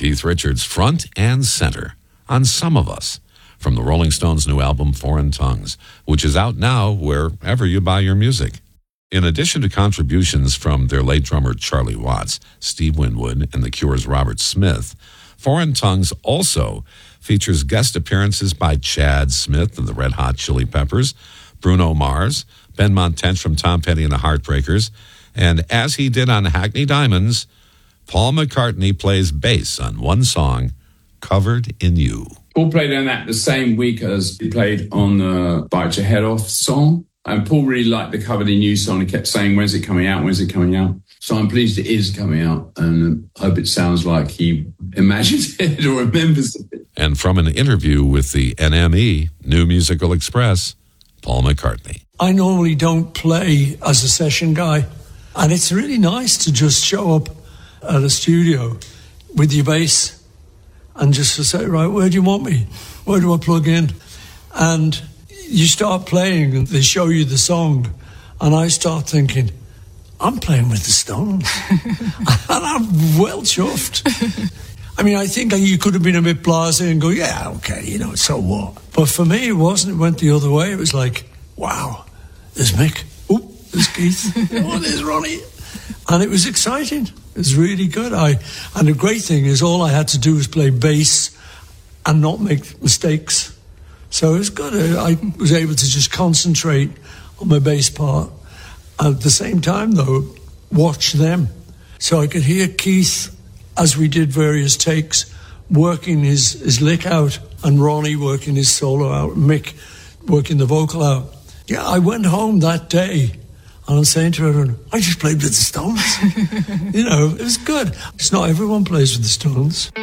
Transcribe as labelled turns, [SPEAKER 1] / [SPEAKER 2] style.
[SPEAKER 1] Keith Richards, front and center on Some of Us, from the Rolling Stones' new album, Foreign Tongues, which is out now wherever you buy your music. In addition to contributions from their late drummer Charlie Watts, Steve Winwood, and The Cure's Robert Smith, Foreign Tongues also features guest appearances by Chad Smith of the Red Hot Chili Peppers, Bruno Mars, Ben Montench from Tom Petty and the Heartbreakers, and as he did on Hackney Diamonds, Paul McCartney plays bass on one song, Covered in You.
[SPEAKER 2] Paul played on that the same week as he played on the Bite Your Head Off song. And Paul really liked the Covered in You song. He kept saying, when's it coming out? When's it coming out? So I'm pleased it is coming out, and I hope it sounds like he imagined it or remembers it.
[SPEAKER 1] And from an interview with the NME, New Musical Express, Paul McCartney.
[SPEAKER 3] I normally don't play as a session guy, and it's really nice to just show up at a studio with your bass and just to say, right, where do you want me? Where do I plug in? And you start playing and they show you the song, and I start thinking, I'm playing with the Stones. And I'm well chuffed. I mean, I think you could have been a bit blasé and go, yeah, okay, so what? But for me, it wasn't. It went the other way. It was like, wow, there's Mick. Oh, there's Keith. Oh, there's Ronnie. And it was exciting. It was really good. And the great thing is all I had to do was play bass and not make mistakes. So it was good. I was able to just concentrate on my bass part. At the same time, though, watch them. So I could hear Keith, as we did various takes, working his lick out, and Ronnie working his solo out, Mick working the vocal out. Yeah, I went home that day, and I'm saying to everyone, I just played with the Stones. It was good. It's not everyone plays with the Stones.